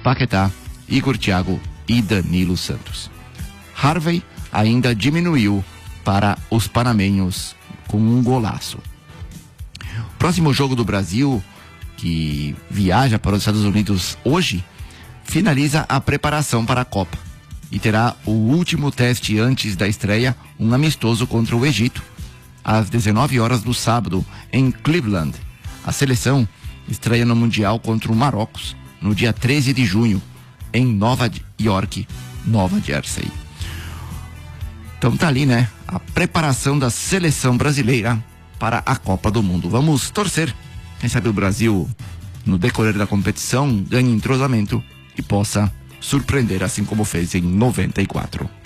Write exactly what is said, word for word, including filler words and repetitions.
Paquetá, Igor Thiago e Danilo Santos. Harvey ainda diminuiu para os panamenhos com um golaço. Próximo jogo do Brasil, que viaja para os Estados Unidos hoje, finaliza a preparação para a Copa e terá o último teste antes da estreia, um amistoso contra o Egito, às dezenove horas do sábado, em Cleveland. A seleção estreia no Mundial contra o Marrocos, no dia treze de junho, em Nova York, Nova Jersey. Então tá ali, né? A preparação da seleção brasileira para a Copa do Mundo. Vamos torcer. Quem sabe o Brasil, no decorrer da competição, ganhe entrosamento e possa surpreender, assim como fez em noventa e quatro.